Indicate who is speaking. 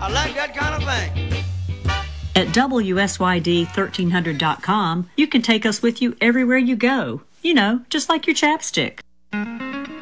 Speaker 1: I like that kind of thing.
Speaker 2: At WSYD1300.com, you can take us with you everywhere you go. You know, just like your chapstick.